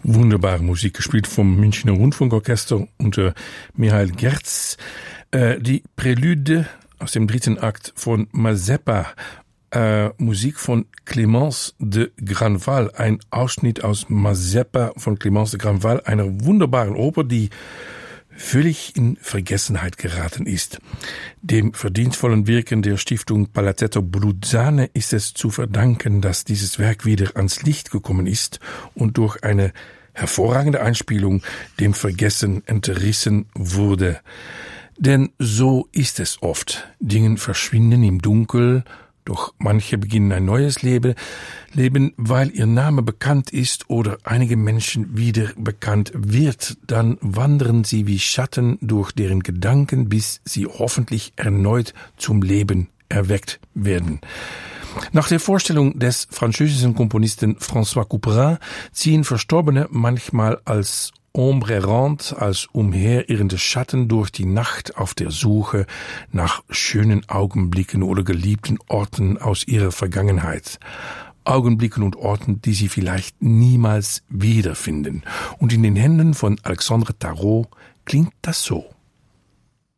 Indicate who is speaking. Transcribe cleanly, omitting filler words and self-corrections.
Speaker 1: Wunderbare Musik, gespielt vom Münchner Rundfunkorchester unter Michael Gerz. Die Prälude aus dem 3. Akt von Mazeppa, Musik von Clémence de Grandval, ein Ausschnitt aus Mazeppa von Clémence de Grandval, einer wunderbaren Oper, die völlig in Vergessenheit geraten ist. Dem verdienstvollen Wirken der Stiftung Palazzetto Bruzzane ist es zu verdanken, dass dieses Werk wieder ans Licht gekommen ist und durch eine hervorragende Einspielung dem Vergessen entrissen wurde. Denn so ist es oft. Dinge verschwinden im Dunkel, doch manche beginnen ein neues Leben, weil ihr Name bekannt ist oder einige Menschen wieder bekannt wird, dann wandern sie wie Schatten durch deren Gedanken, bis sie hoffentlich erneut zum Leben erweckt werden. Nach der Vorstellung des französischen Komponisten François Couperin ziehen Verstorbene manchmal als Ombre errante, als umherirrende Schatten durch die Nacht auf der Suche nach schönen Augenblicken oder geliebten Orten aus ihrer Vergangenheit. Augenblicken und Orten, die sie vielleicht niemals wiederfinden. Und in den Händen von Alexandre Tarot klingt das so.